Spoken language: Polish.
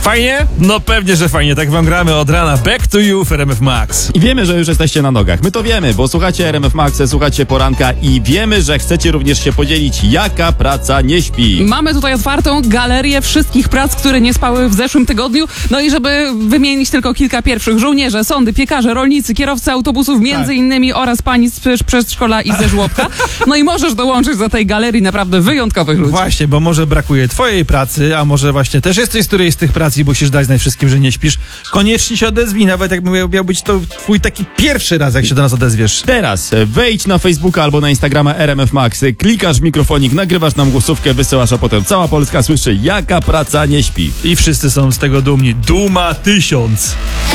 Fajnie? No pewnie, że fajnie. Tak wam gramy od rana. Back to you w RMF Max. I wiemy, że już jesteście na nogach. My to wiemy, bo słuchacie RMF Max, słuchacie poranka i wiemy, że chcecie również się podzielić, jaka praca nie śpi. Mamy tutaj otwartą galerię wszystkich prac, które nie spały w zeszłym tygodniu. No i żeby wymienić tylko kilka pierwszych. Żołnierze, sądy, piekarze, rolnicy, kierowcy autobusów między innymi oraz pani z przedszkola i ze żłobka. No i możesz dołączyć do tej galerii naprawdę wyjątkowych ludzi. Właśnie, bo może brakuje twojej pracy, a może właśnie też jesteś z którejś z tych prac i musisz dać znać wszystkim, że nie śpisz. Koniecznie się odezwij, nawet jak miał być to twój taki pierwszy raz, jak się do nas odezwiesz. Teraz wejdź na Facebooka albo na Instagrama RMF Max, klikasz w mikrofonik, nagrywasz nam głosówkę, wysyłasz, a potem cała Polska słyszy, jaka praca nie śpi. I wszyscy są z tego dumni. Duma 1000.